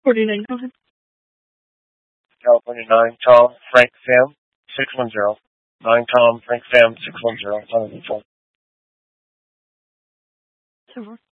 49, go ahead. California 9, Tom, Frank, Sam, 610. 9, Tom, Frank, Sam, 610. 104. So